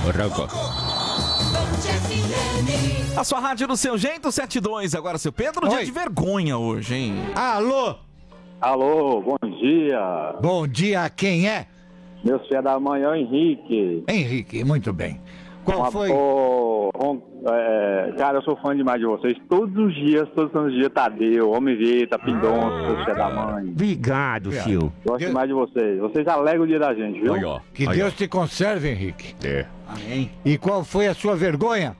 Ronco. A sua rádio do seu jeito, 72. Agora, seu Pedro, dia de vergonha hoje, hein? Alô? Alô, bom dia. Bom dia, quem é? Meu filho da manhã, Henrique. Henrique, muito bem. Qual foi? Cara, eu sou fã demais de vocês. Todos os dias, Tadeu, Homem Vita, Pindonça, seu filho da mãe. Obrigado, Sil. Gosto demais de vocês. Vocês alegram o dia da gente, viu? Aí, ó. Que Deus te conserve, Henrique. É. Amém. E qual foi a sua vergonha?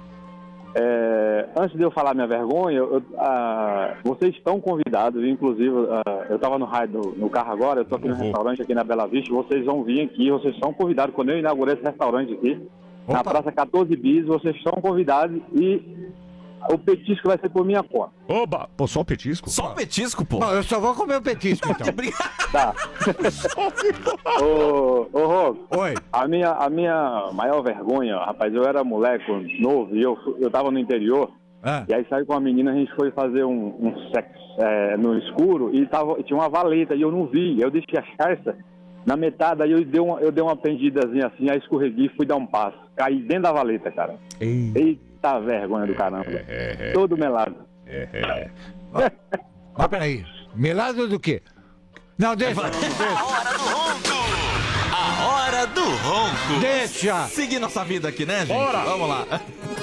Antes de eu falar minha vergonha, vocês estão convidados, inclusive, eu estava no carro agora, eu estou aqui no restaurante aqui na Bela Vista, vocês vão vir aqui, vocês são convidados, quando eu inaugurei esse restaurante aqui, na Praça 14 Bis, vocês são convidados e o petisco vai ser por minha conta. Oba! Pô, só um petisco? Só um petisco, pô. Bom, eu só vou comer o petisco, então. Tá. Ô, Rô, Oi. a minha maior vergonha, rapaz, eu era moleque novo e eu tava no interior. E aí saí com uma menina, a gente foi fazer um sexo no escuro e tinha uma valeta e eu não vi. Eu deixei a charça na metade, aí eu dei uma pendidazinha assim, aí escorreguei e fui dar um passo. Caí dentro da valeta, cara. Eita vergonha do caramba. Todo melado. Mas peraí, melado do quê? Não, deixa. A hora do ronco. Deixa. Seguir nossa vida aqui, né, gente? Bora. Vamos lá.